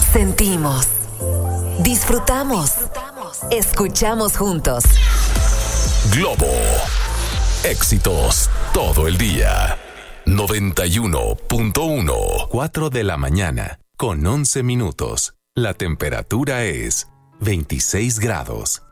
Sentimos, disfrutamos, escuchamos juntos. Globo. Éxitos todo el día. 91.1. 4 de la mañana, con 11 minutos. La temperatura es 26 grados.